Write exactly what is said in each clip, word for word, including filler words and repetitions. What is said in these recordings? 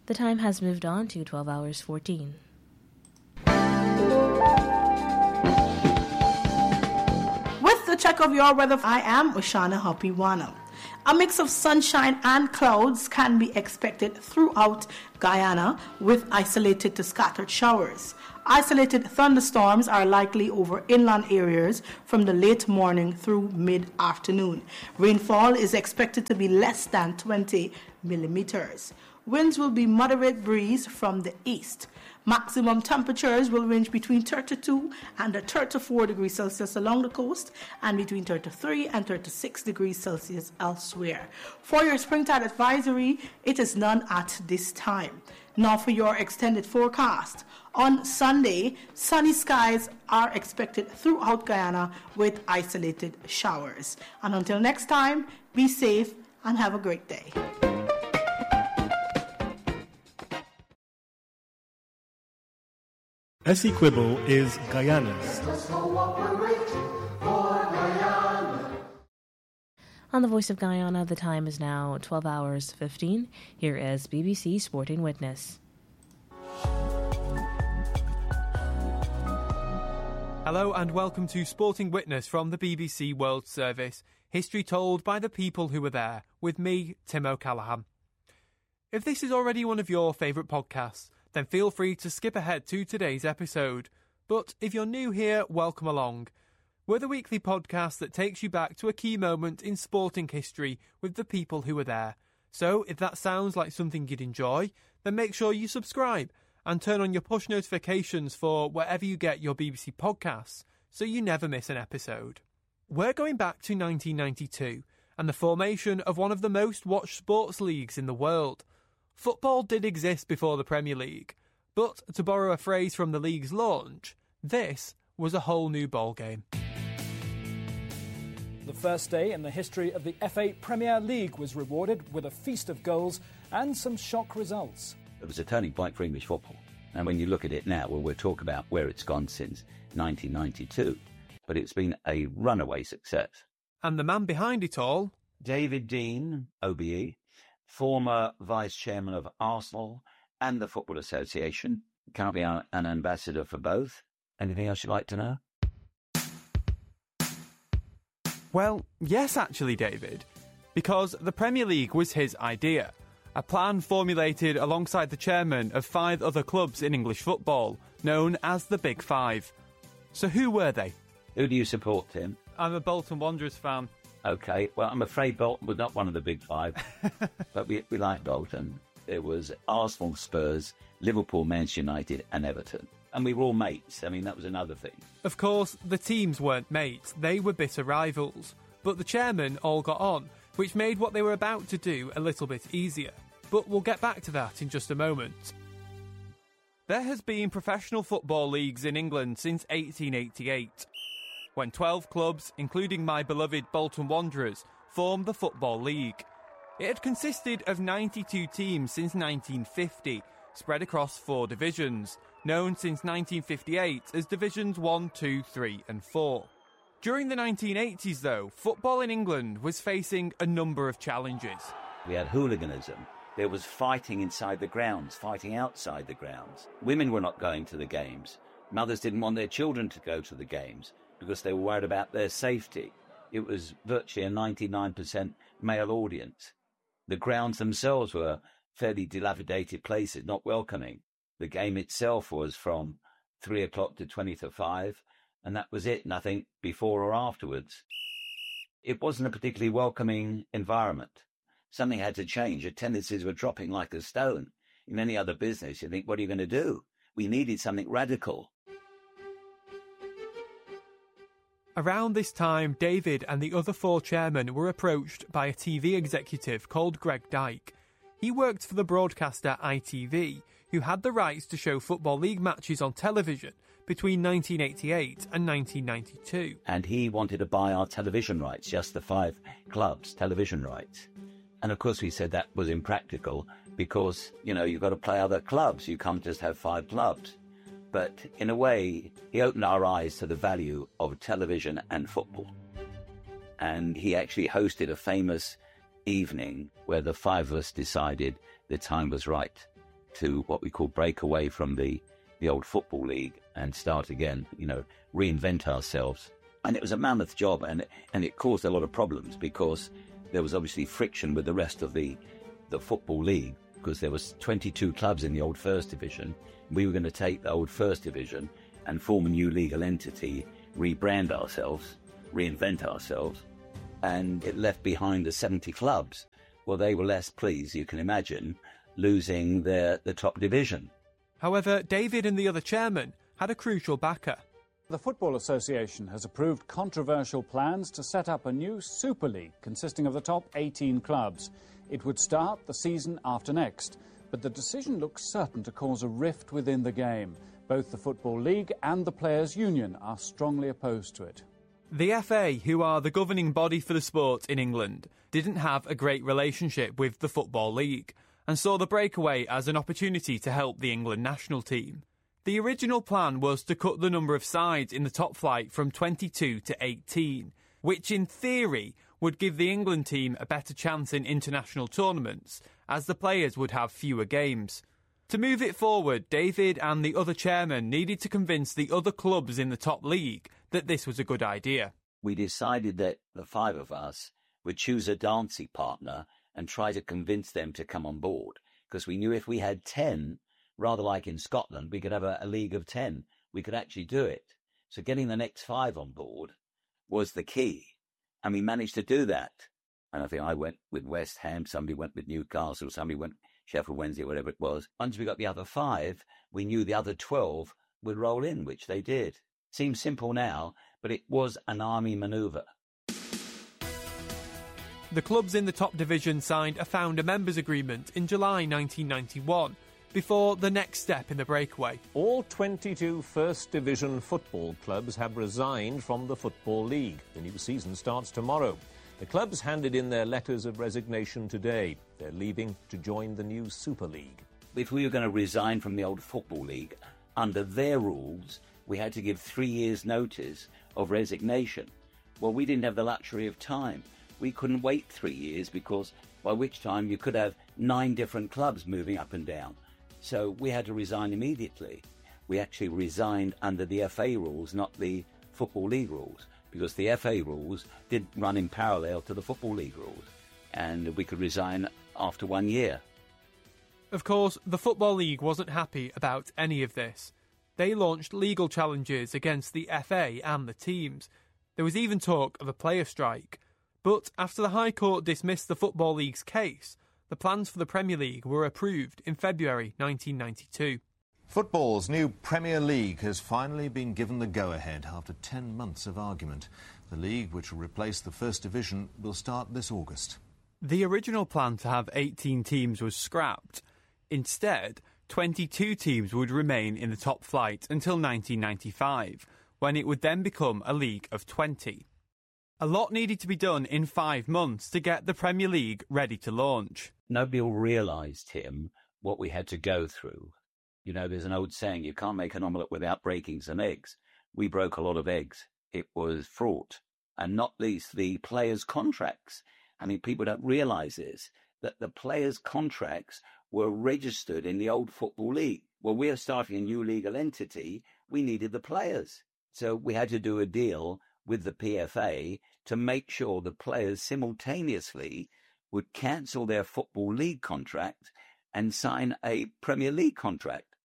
The time has moved on to twelve hours fourteen. With the check of your weather, I am Oshana Hopiwana. A mix of sunshine and clouds can be expected throughout Guyana with isolated to scattered showers. Isolated thunderstorms are likely over inland areas from the late morning through mid-afternoon. Rainfall is expected to be less than twenty millimeters. Winds will be moderate breeze from the east. Maximum temperatures will range between thirty-two and thirty-four degrees Celsius along the coast and between thirty-three and thirty-six degrees Celsius elsewhere. For your springtide advisory, it is none at this time. Now for your extended forecast. On Sunday, sunny skies are expected throughout Guyana with isolated showers. And until next time, be safe and have a great day. Essequibo is Guyana's. On the Voice of Guyana, the time is now twelve hours fifteen. Here is B B C Sporting Witness. Hello and welcome to Sporting Witness from the B B C World Service. History told by the people who were there, with me, Tim O'Callaghan. If this is already one of your favourite podcasts, then feel free to skip ahead to today's episode. But if you're new here, welcome along. We're the weekly podcast that takes you back to a key moment in sporting history with the people who were there. So if that sounds like something you'd enjoy, then make sure you subscribe and turn on your push notifications for wherever you get your B B C podcasts so you never miss an episode. We're going back to nineteen ninety-two and the formation of one of the most watched sports leagues in the world. Football did exist before the Premier League, but to borrow a phrase from the league's launch, this was a whole new ballgame. The first day in the history of the F A Premier League was rewarded with a feast of goals and some shock results. It was a turning point for English football. And when you look at it now, well, we'll talk about where it's gone since nineteen ninety-two, but it's been a runaway success. And the man behind it all, David Dein, O B E, former vice chairman of Arsenal and the Football Association, currently an ambassador for both. Anything else you'd like to know? Well, yes, actually, David, because the Premier League was his idea, a plan formulated alongside the chairman of five other clubs in English football, known as the Big Five. So who were they? Who do you support, Tim? I'm a Bolton Wanderers fan. OK, well, I'm afraid Bolton was not one of the Big Five, but we, we like Bolton. It was Arsenal, Spurs, Liverpool, Manchester United and Everton. And we were all mates. I mean, that was another thing. Of course, the teams weren't mates. They were bitter rivals. But the chairmen all got on, which made what they were about to do a little bit easier. But we'll get back to that in just a moment. There has been professional football leagues in England since eighteen eighty-eight, when twelve clubs, including my beloved Bolton Wanderers, formed the Football League. It had consisted of ninety-two teams since nineteen fifty, spread across four divisions, known since nineteen fifty-eight as Divisions one, two, three and four. During the nineteen eighties, though, football in England was facing a number of challenges. We had hooliganism. There was fighting inside the grounds, fighting outside the grounds. Women were not going to the games. Mothers didn't want their children to go to the games because they were worried about their safety. It was virtually a ninety-nine percent male audience. The grounds themselves were fairly dilapidated places, not welcoming. The game itself was from three o'clock to twenty to five, and that was it, nothing before or afterwards. It wasn't a particularly welcoming environment. Something had to change. Attendances were dropping like a stone. In any other business, you think, what are you going to do? We needed something radical. Around this time, David and the other four chairmen were approached by a T V executive called Greg Dyke. He worked for the broadcaster I T V, who had the rights to show Football League matches on television between nineteen eighty-eight and nineteen ninety-two. And he wanted to buy our television rights, just the five clubs' television rights. And of course we said that was impractical because, you know, you've got to play other clubs. You can't just have five clubs. But in a way, he opened our eyes to the value of television and football. And he actually hosted a famous evening where the five of us decided the time was right to what we call break away from the, the old Football League and start again, you know, reinvent ourselves. And it was a mammoth job, and, and it caused a lot of problems because there was obviously friction with the rest of the, the Football League, because there was twenty-two clubs in the old First Division. We were going to take the old First Division and form a new legal entity, rebrand ourselves, reinvent ourselves, and it left behind the seventy clubs. Well, they were less pleased, you can imagine, losing their the top division. However, David and the other chairman had a crucial backer. The Football Association has approved controversial plans to set up a new Super League consisting of the top eighteen clubs. It would start the season after next, but the decision looks certain to cause a rift within the game. Both the Football League and the Players' Union are strongly opposed to it. The F A, who are the governing body for the sport in England, didn't have a great relationship with the Football League and saw the breakaway as an opportunity to help the England national team. The original plan was to cut the number of sides in the top flight from twenty-two to eighteen, which in theory would give the England team a better chance in international tournaments, as the players would have fewer games. To move it forward, David and the other chairman needed to convince the other clubs in the top league that this was a good idea. We decided that the five of us would choose a dancing partner and try to convince them to come on board, because we knew if we had ten, rather like in Scotland, we could have a, a league of ten. We could actually do it. So getting the next five on board was the key. And we managed to do that. And I think I went with West Ham, somebody went with Newcastle, somebody went Sheffield Wednesday, whatever it was. Once we got the other five, we knew the other twelve would roll in, which they did. Seems simple now, but it was an army manoeuvre. The clubs in the top division signed a founder members agreement in July nineteen ninety-one, before the next step in the breakaway. All twenty-two First Division football clubs have resigned from the Football League. The new season starts tomorrow. The clubs handed in their letters of resignation today. They're leaving to join the new Super League. If we were going to resign from the old Football League, under their rules, we had to give three years' notice of resignation. Well, we didn't have the luxury of time. We couldn't wait three years because by which time you could have nine different clubs moving up and down. So we had to resign immediately. We actually resigned under the F A rules, not the Football League rules, because the F A rules did run in parallel to the Football League rules, and we could resign after one year. Of course, the Football League wasn't happy about any of this. They launched legal challenges against the F A and the teams. There was even talk of a player strike. But after the High Court dismissed the Football League's case, the plans for the Premier League were approved in February nineteen ninety-two. Football's new Premier League has finally been given the go-ahead after ten months of argument. The league, which will replace the First Division, will start this August. The original plan to have eighteen teams was scrapped. Instead, twenty-two teams would remain in the top flight until nineteen ninety-five, when it would then become a league of twenty. A lot needed to be done in five months to get the Premier League ready to launch. Nobody realised, Tim, what we had to go through. You know, there's an old saying, you can't make an omelette without breaking some eggs. We broke a lot of eggs. It was fraught. And not least the players' contracts. I mean, people don't realise this, that the players' contracts were registered in the old Football League. Well, we are starting a new legal entity. We needed the players. So we had to do a deal with the P F A to make sure the players simultaneously would cancel their Football League contract and sign a Premier League contract.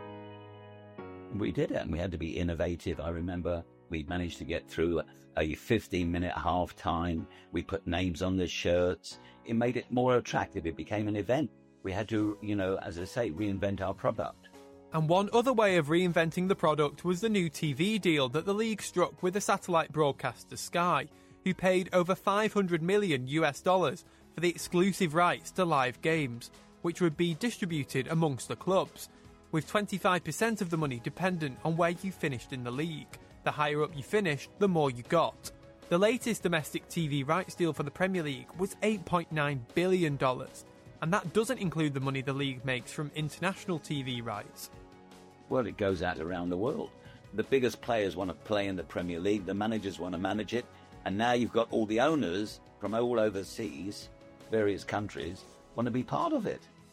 We did it, and we had to be innovative. I remember we managed to get through a fifteen-minute half-time. We put names on the shirts. It made it more attractive. It became an event. We had to, you know, as I say, reinvent our product. And one other way of reinventing the product was the new T V deal that the league struck with the satellite broadcaster Sky, who paid over five hundred million US dollars for the exclusive rights to live games, which would be distributed amongst the clubs, with twenty-five percent of the money dependent on where you finished in the league. The higher up you finished, the more you got. The latest domestic T V rights deal for the Premier League was eight point nine billion dollars, and that doesn't include the money the league makes from international T V rights. Well, it goes out around the world. The biggest players want to play in the Premier League, the managers want to manage it, and now you've got all the owners from all overseas, various countries, want to be part of it.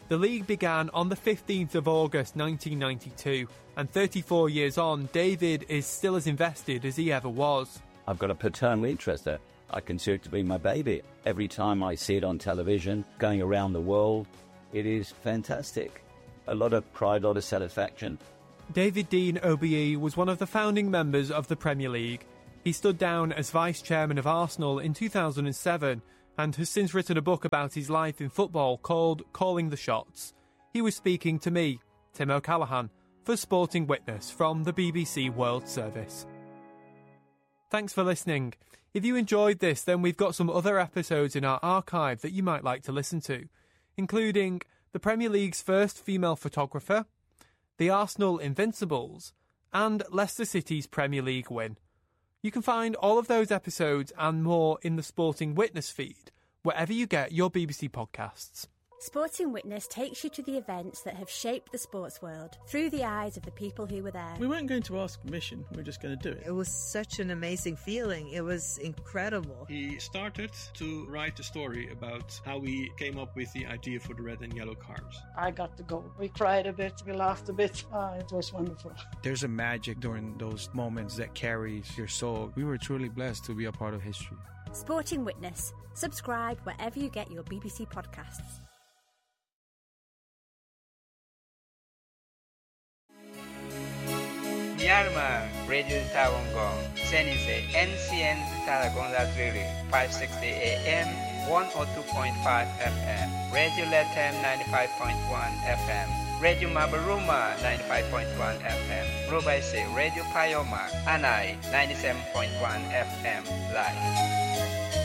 The league began on the fifteenth of August nineteen ninety-two, and thirty-four years on, David is still as invested as he ever was. I've got a paternal interest there. I consider it to be my baby. Every time I see it on television, going around the world, it is fantastic. A lot of pride, a lot of satisfaction. David Dein O B E was one of the founding members of the Premier League. He stood down as vice-chairman of Arsenal in two thousand seven and has since written a book about his life in football called Calling the Shots. He was speaking to me, Tim O'Callaghan, for Sporting Witness from the B B C World Service. Thanks for listening. If you enjoyed this, then we've got some other episodes in our archive that you might like to listen to, including the Premier League's first female photographer, the Arsenal Invincibles, and Leicester City's Premier League win. You can find all of those episodes and more in the Sporting Witness feed, wherever you get your B B C podcasts. Sporting Witness takes you to the events that have shaped the sports world through the eyes of the people who were there. We weren't going to ask permission, we were just going to do it. It was such an amazing feeling. It was incredible. He started to write a story about how we came up with the idea for the red and yellow cars. I got to go. We cried a bit, we laughed a bit. Ah, it was wonderful. There's a magic during those moments that carries your soul. We were truly blessed to be a part of history. Sporting Witness. Subscribe wherever you get your B B C podcasts. Myanmar, Radio Tawangong, Senise, N C N Talagon Ladrili, five sixty A M, one oh two point five F M, Radio Latam ninety-five point one F M, Radio Mabaruma ninety-five point one F M, Rubaise, Radio Payoma, Anai ninety-seven point one F M, live.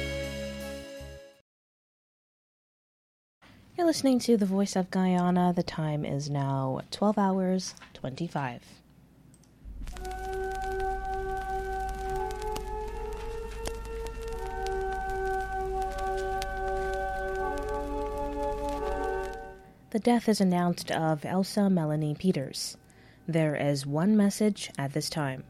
You're listening to The Voice of Guyana. The time is now twelve hours twenty-five. The death is announced of Elsa Melanie Peters. There is one message at this time.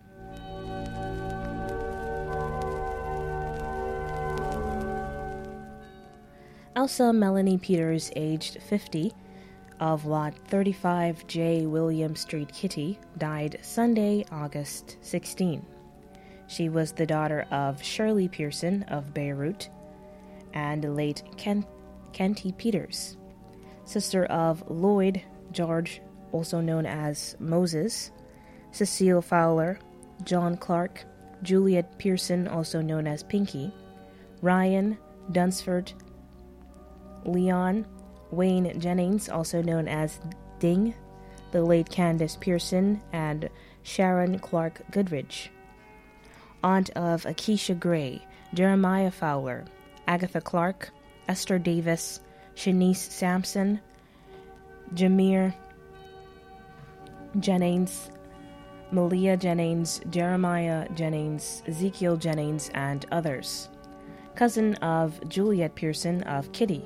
Elsa Melanie Peters, aged fifty, of Lot thirty-five J William Street, Kitty, died Sunday, August sixteenth. She was the daughter of Shirley Pearson of Beirut and late Ken- Kenty Peters, sister of Lloyd George, also known as Moses, Cecile Fowler, John Clark, Juliet Pearson, also known as Pinky, Ryan Dunsford, Leon Wayne Jennings, also known as Ding, the late Candace Pearson, and Sharon Clark Goodridge. Aunt of Akeisha Gray, Jeremiah Fowler, Agatha Clark, Esther Davis, Shanice Sampson, Jameer Jennings, Malia Jennings, Jeremiah Jennings, Ezekiel Jennings, and others. Cousin of Juliet Pearson of Kitty.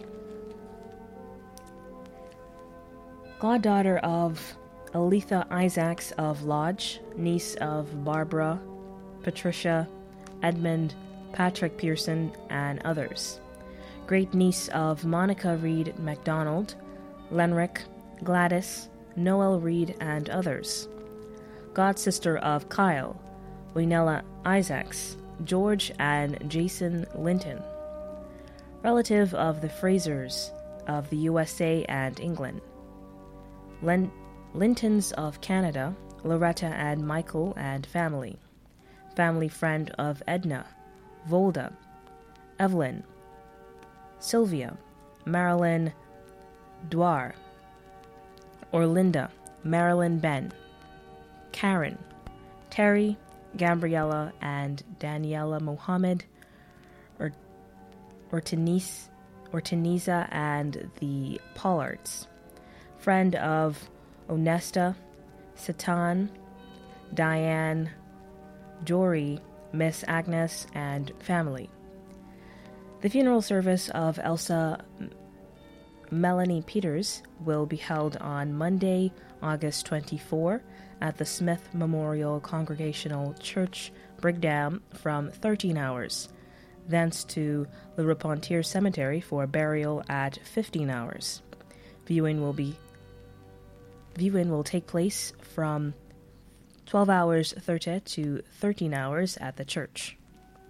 Goddaughter of Aletha Isaacs of Lodge, niece of Barbara, Patricia, Edmund, Patrick Pearson, and others. Great niece of Monica Reed MacDonald, Lenrick, Gladys, Noel Reed, and others. God-sister of Kyle, Winella Isaacs, George and Jason Linton. Relative of the Frasers of the U S A and England. Len- Lintons of Canada, Loretta and Michael and family. Family friend of Edna, Volda, Evelyn, Sylvia, Marilyn Dwar, Orlinda, Marilyn Ben, Karen, Terry, Gabriella, and Daniela Mohammed, or Orteniza Orteniza and the Pollards. Friend of Onesta, Satan, Diane, Jory, Miss Agnes, and family. The funeral service of Elsa Melanie Peters will be held on Monday, August twenty-fourth, at the Smith Memorial Congregational Church, Brigdam, from thirteen hours, thence to Le Repentir Cemetery for burial at fifteen hours. Viewing will be viewing will take place from twelve hours thirty to thirteen hours at the church.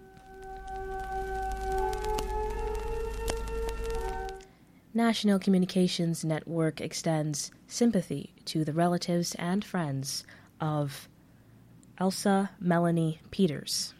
National Communications Network extends sympathy to the relatives and friends of Elsa Melanie Peters.